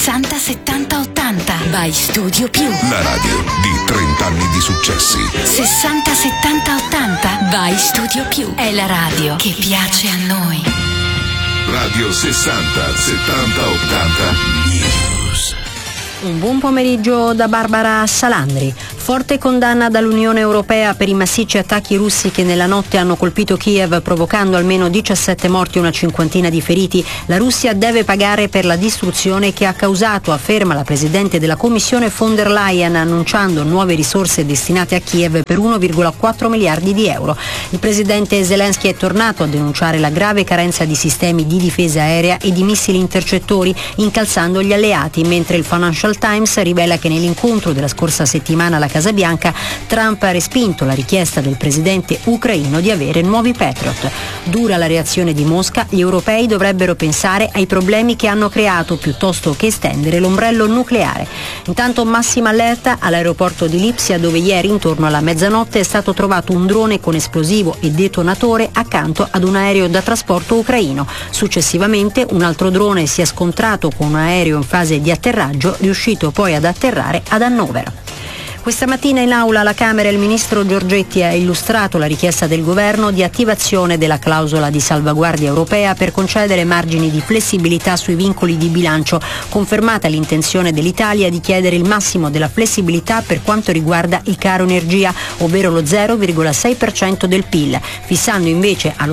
60 70 80 by Studio Più. La radio di 30 anni di successi. 60 70 80 by Studio Più. È la radio che piace a noi. Radio 60 70 80 News. Un buon pomeriggio da Barbara Salandri. Forte condanna dall'Unione Europea per i massicci attacchi russi che nella notte hanno colpito Kiev, provocando almeno 17 morti e una cinquantina di feriti. La Russia deve pagare per la distruzione che ha causato, afferma la Presidente della Commissione von der Leyen, annunciando nuove risorse destinate a Kiev per 1,4 miliardi di euro. Il Presidente Zelensky è tornato a denunciare la grave carenza di sistemi di difesa aerea e di missili intercettori, incalzando gli alleati, mentre il Financial Times rivela che nell'incontro della scorsa settimana alla Casa Bianca, Trump ha respinto la richiesta del presidente ucraino di avere nuovi Patriot. Dura la reazione di Mosca, gli europei dovrebbero pensare ai problemi che hanno creato piuttosto che estendere l'ombrello nucleare. Intanto massima allerta all'aeroporto di Lipsia, dove ieri intorno alla mezzanotte è stato trovato un drone con esplosivo e detonatore accanto ad un aereo da trasporto ucraino. Successivamente un altro drone si è scontrato con un aereo in fase di atterraggio, riuscito poi ad atterrare ad Hannover. Questa mattina in aula alla Camera il ministro Giorgetti ha illustrato la richiesta del governo di attivazione della clausola di salvaguardia europea per concedere margini di flessibilità sui vincoli di bilancio, confermata l'intenzione dell'Italia di chiedere il massimo della flessibilità per quanto riguarda il caro energia, ovvero lo 0,6% del PIL, fissando invece allo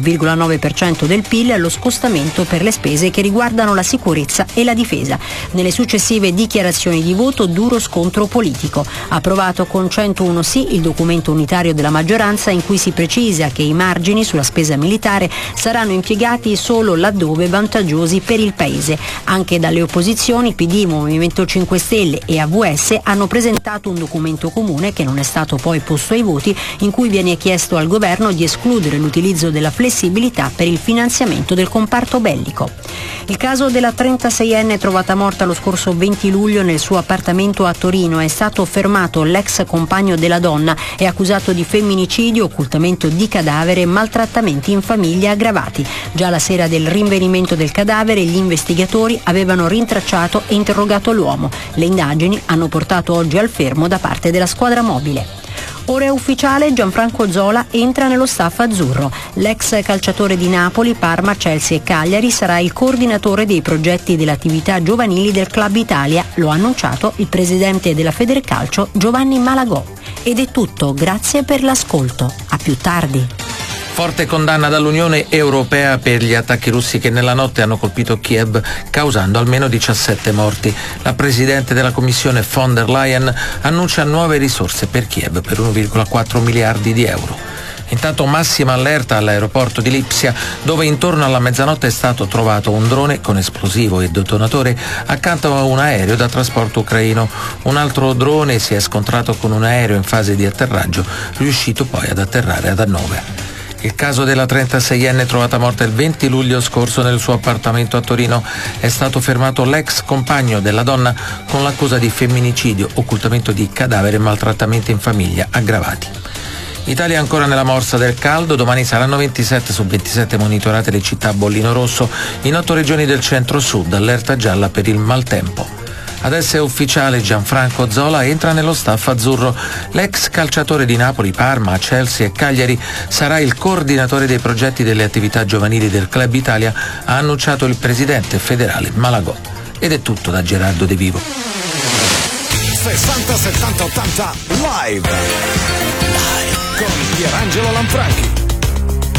0,9% del PIL lo scostamento per le spese che riguardano la sicurezza e la difesa. Nelle successive dichiarazioni di voto duro scontro politico. Approvato con 101 sì il documento unitario della maggioranza, in cui si precisa che i margini sulla spesa militare saranno impiegati solo laddove vantaggiosi per il Paese. Anche dalle opposizioni PD, Movimento 5 Stelle e AVS hanno presentato un documento comune che non è stato poi posto ai voti, in cui viene chiesto al governo di escludere l'utilizzo della flessibilità per il finanziamento del comparto bellico. Il caso della 36enne trovata morta lo scorso 20 luglio nel suo appartamento a Torino è stato fermato. L'ex compagno della donna è accusato di femminicidio, occultamento di cadavere e maltrattamenti in famiglia aggravati. Già la sera del rinvenimento del cadavere gli investigatori avevano rintracciato e interrogato l'uomo. Le indagini hanno portato oggi al fermo da parte della squadra mobile. Ora è ufficiale, Gianfranco Zola entra nello staff azzurro. L'ex calciatore di Napoli, Parma, Chelsea e Cagliari sarà il coordinatore dei progetti delle attività giovanili del Club Italia, lo ha annunciato il presidente della Federcalcio Giovanni Malagò. Ed è tutto, grazie per l'ascolto. A più tardi. Forte condanna dall'Unione Europea per gli attacchi russi che nella notte hanno colpito Kiev, causando almeno 17 morti. La Presidente della Commissione von der Leyen annuncia nuove risorse per Kiev per 1,4 miliardi di euro. Intanto massima allerta all'aeroporto di Lipsia, dove intorno alla mezzanotte è stato trovato un drone con esplosivo e detonatore accanto a un aereo da trasporto ucraino. Un altro drone si è scontrato con un aereo in fase di atterraggio, riuscito poi ad atterrare ad Hannover. Il caso della 36enne trovata morta il 20 luglio scorso nel suo appartamento a Torino. È stato fermato l'ex compagno della donna con l'accusa di femminicidio, occultamento di cadavere e maltrattamenti in famiglia aggravati. Italia ancora nella morsa del caldo, domani saranno 27 su 27 monitorate le città a bollino rosso, in 8 regioni del centro-sud, allerta gialla per il maltempo. Adesso è ufficiale, Gianfranco Zola entra nello staff azzurro. L'ex calciatore di Napoli, Parma, Chelsea e Cagliari sarà il coordinatore dei progetti delle attività giovanili del Club Italia, ha annunciato il presidente federale Malagò. Ed è tutto da Gerardo De Vivo. 60 70 80 live con Pierangelo Lanfranchi.